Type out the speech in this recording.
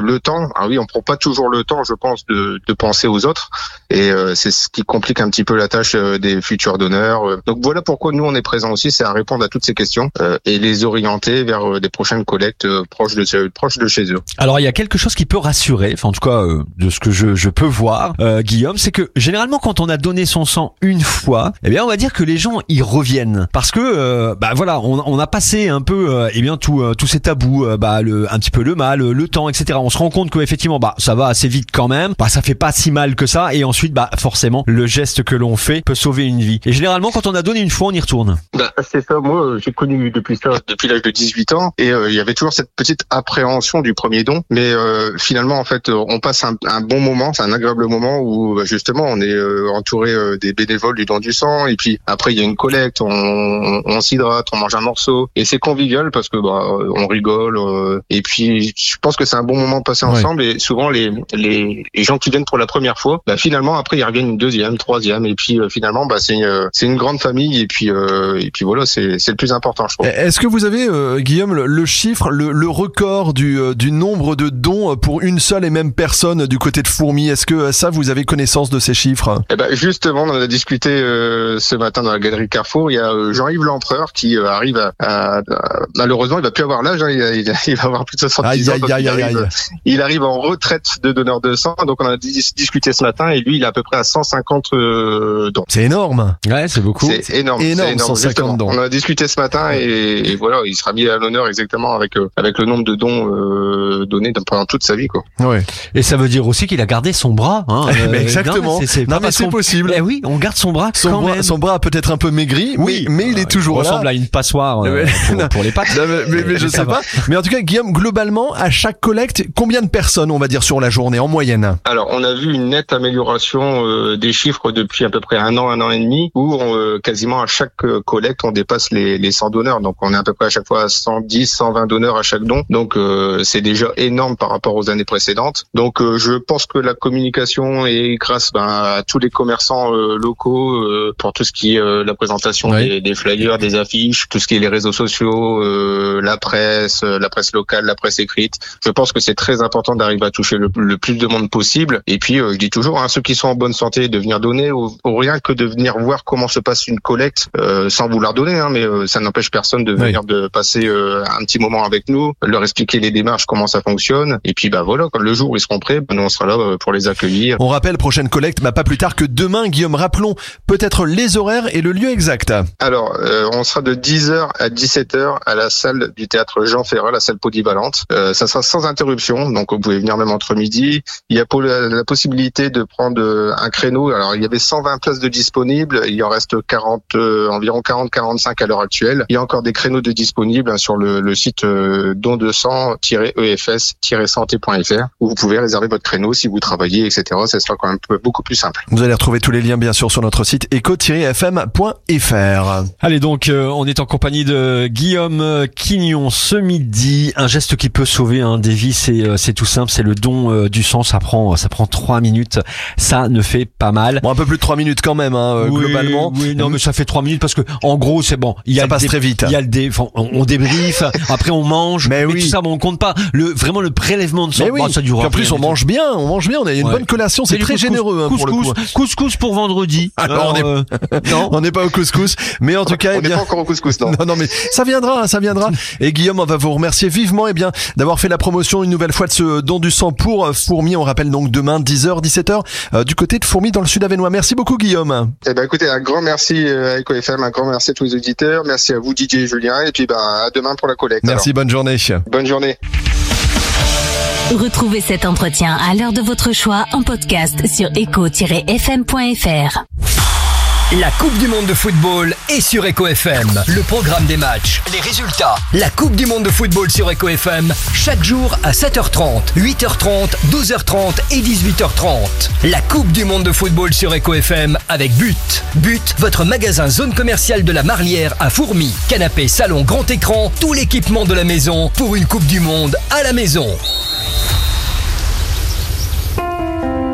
le temps. Ah oui, on prend pas toujours le temps, je pense, de penser aux autres, et c'est ce qui complique un petit peu la tâche des futurs donneurs. Donc voilà pourquoi nous on est présents aussi, c'est à répondre à toutes ces questions et les orienter vers des prochaines collectes proches de chez eux. Alors il y a quelque chose qui peut rassurer, enfin en tout cas de ce que je peux voir, Guillaume, c'est que généralement quand on a donné son sang une fois, eh bien on va dire que les gens y reviennent parce que voilà, on a passé un peu tous ces tabous, un petit peu le mal, le temps, etc. On se rend compte que effectivement ça va assez vite quand même, ça fait pas si mal que ça, et ensuite forcément le geste que l'on fait peut sauver une vie. Et généralement quand on a donné une fois, on y retourne. C'est ça, moi j'ai connu depuis l'âge de 18 ans, et il y avait toujours cette petite appréhension du premier don, mais finalement en fait on passe un bon moment, c'est un agréable moment où justement on est entouré des bénévoles du don du sang, et puis après il y a une collecte, on s'hydrate, on mange un morceau, et c'est convivial parce que on rigole, et puis je pense que c'est un bon moment passé ensemble. Et souvent les gens qui viennent pour la première fois, finalement après ils reviennent une deuxième, troisième, et puis finalement c'est une grande famille, et puis voilà, c'est le plus important, je trouve. Est-ce que vous avez Guillaume le chiffre, le record du nombre de dons pour une seule et même personne du côté de Fourmi? Est-ce que ça, vous avez connaissance de ces chiffres? Justement, on en a discuté ce matin dans la galerie Carrefour. Il y a Jean-Yves L'Empereur qui arrive à malheureusement il va plus avoir l'âge, il va avoir plus de 70 ans. Il arrive en retraite de donneur de sang, donc on a discuté ce matin, et lui il est à peu près à 150 dons. C'est énorme. Ouais, c'est beaucoup. C'est énorme, 150 dons. On a discuté ce matin, et voilà, il sera mis à l'honneur exactement avec le nombre de dons donnés pendant toute sa vie, quoi. Ouais. Et ça veut dire aussi qu'il a gardé son bras, hein. Exactement. Mais c'est possible. Eh oui, on garde son bras quand même. Son bras a peut-être un peu maigri, mais il est toujours là. Il ressemble à une passoire pour les pattes. Mais je sais pas. Mais en tout cas, Guillaume, globalement, à chaque collecte, combien de personnes, on va dire, sur la journée, en moyenne? Alors, on a vu une nette amélioration des chiffres depuis à peu près un an et demi, où quasiment à chaque collecte, on dépasse les 100 donneurs. Donc, on est à peu près à chaque fois à 110, 120 donneurs à chaque don. Donc, c'est déjà énorme par rapport aux années précédentes. Donc, je pense que la communication est grâce à tous les commerçants locaux pour tout ce qui est la présentation des flyers, des affiches, tout ce qui est les réseaux sociaux, la presse locale, la presse écrite. Je pense que c'est très important d'arriver à toucher le plus de monde possible. Et puis, je dis toujours, ceux qui sont en bonne santé, de venir donner, ou rien que de venir voir comment se passe une collecte, sans vouloir donner, mais ça n'empêche personne de venir de passer un petit moment avec nous, leur expliquer les démarches, comment ça fonctionne. Et puis, voilà, quand le jour où ils seront prêts, nous on sera là pour les accueillir. On rappelle, prochaine collecte, pas plus tard que demain, Guillaume. Rappelons peut-être les horaires et le lieu exact. Alors, on sera de 10h à 17h à la salle du théâtre Jean Ferrat, la salle polyvalente. Ça sera sans interruption, donc vous pouvez venir même entre midi. Il y a la possibilité de prendre un créneau. Alors, il y avait 120 places de disponibles, il en reste environ 40-45 à l'heure actuelle. Il y a encore des créneaux de disponibles sur le site don200-efs-santé.fr, où vous pouvez réserver votre créneau si vous travaillez, etc. Ça sera quand même beaucoup plus simple. Vous allez retrouver tous les liens bien sûr sur notre site eco-fm.fr. Allez, donc on est en compagnie de Guillaume Quignon ce midi. Un geste qui peut sauver des vies, c'est tout simple, c'est le don du sang. Ça prend 3 minutes, ça ne fait pas mal. Un peu plus de 3 minutes quand même, globalement. Oui, non, mais ça fait 3 minutes parce que en gros c'est bon. Ça passe très vite. Il y a on débriefe, après on mange, mais tout ça, on compte pas vraiment le prélèvement de sang. Ça dure. En plus on mange bien, on a une bonne collation, c'est très généreux pour le coup. Couscous pour vendredi. Alors, on n'est pas au couscous, mais en tout cas, on n'est pas encore au couscous, non. Non, mais ça viendra. Et Guillaume, on va vous remercier vivement, d'avoir fait la promotion une nouvelle fois de ce don du sang pour Fourmi. On rappelle donc demain 10h, 17h, du côté de Fourmi dans le sud avesnois. Merci beaucoup, Guillaume. Écoutez, un grand merci à EcoFM, un grand merci à tous les auditeurs. Merci à vous, Didier et Julien. Et puis, à demain pour la collecte. Merci, bonne journée. Bonne journée. Retrouvez cet entretien à l'heure de votre choix en podcast sur eco-fm.fr. La Coupe du Monde de football est sur EcoFM. Le programme des matchs, les résultats. La Coupe du Monde de football sur EcoFM, chaque jour à 7h30, 8h30, 12h30 et 18h30. La Coupe du Monde de football sur EcoFM avec But. But, votre magasin zone commerciale de la Marlière à Fourmi. Canapé, salon, grand écran, tout l'équipement de la maison pour une Coupe du Monde à la maison.